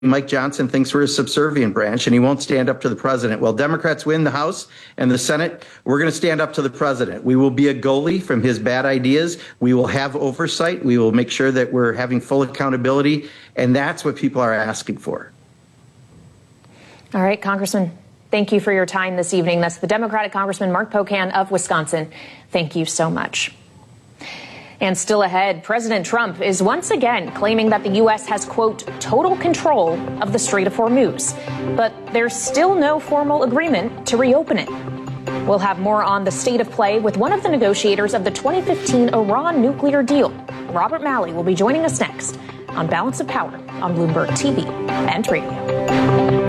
Mike Johnson thinks we're a subservient branch and he won't stand up to the president. Well, Democrats win the House and the Senate. We're going to stand up to the president. We will be a goalie from his bad ideas. We will have oversight. We will make sure that we're having full accountability. And that's what people are asking for. All right, Congressman, thank you for your time this evening. That's the Democratic Congressman Mark Pocan of Wisconsin. Thank you so much. And still ahead, President Trump is once again claiming that the U.S. has, quote, total control of the Strait of Hormuz. But there's still no formal agreement to reopen it. We'll have more on the state of play with one of the negotiators of the 2015 Iran nuclear deal. Robert Malley will be joining us next on Balance of Power on Bloomberg TV and Radio.